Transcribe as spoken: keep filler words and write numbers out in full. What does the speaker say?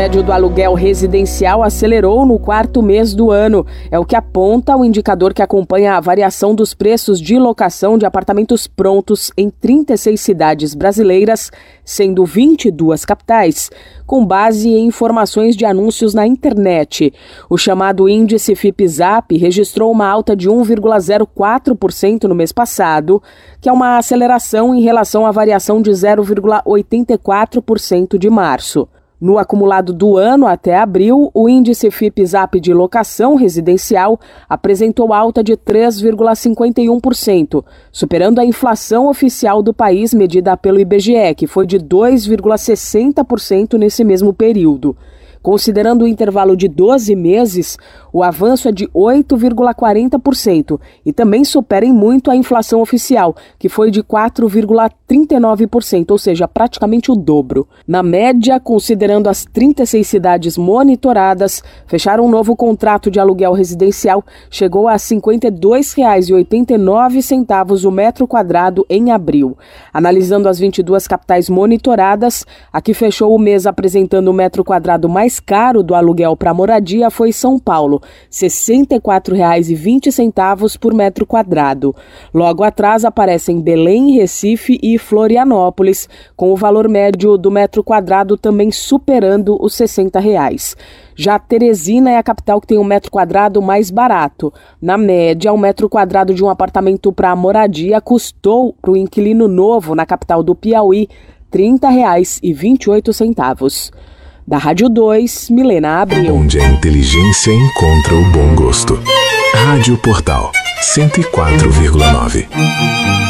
O médio do aluguel residencial acelerou no quarto mês do ano. É o que aponta o indicador que acompanha a variação dos preços de locação de apartamentos prontos em trinta e seis cidades brasileiras, sendo vinte e duas capitais, com base em informações de anúncios na internet. O chamado índice Fipzap registrou uma alta de um vírgula zero quatro por cento no mês passado, que é uma aceleração em relação à variação de zero vírgula oitenta e quatro por cento de março. No acumulado do ano até abril, o índice Fipzap de locação residencial apresentou alta de três vírgula cinquenta e um por cento, superando a inflação oficial do país medida pelo I B G E, que foi de dois vírgula sessenta por cento nesse mesmo período. Considerando o intervalo de doze meses, o avanço é de oito vírgula quarenta por cento e também supera em muito a inflação oficial, que foi de quatro vírgula trinta e nove por cento, ou seja, praticamente o dobro. Na média, considerando as trinta e seis cidades monitoradas, fechar um novo contrato de aluguel residencial chegou a cinquenta e dois reais e oitenta e nove centavos o metro quadrado em abril. Analisando as vinte e duas capitais monitoradas, a que fechou o mês apresentando o metro quadrado mais caro do aluguel para moradia foi São Paulo, sessenta e quatro reais e vinte centavos por metro quadrado. Logo atrás aparecem Belém, Recife e Florianópolis, com o valor médio do metro quadrado também superando os sessenta reais. Já Teresina é a capital que tem um metro quadrado mais barato. Na média, um metro quadrado de um apartamento para moradia custou para o inquilino novo na capital do Piauí trinta reais e vinte e oito centavos. Da Rádio dois, Milena Abreu. Onde a inteligência encontra o bom gosto. Rádio Portal cento e quatro vírgula nove.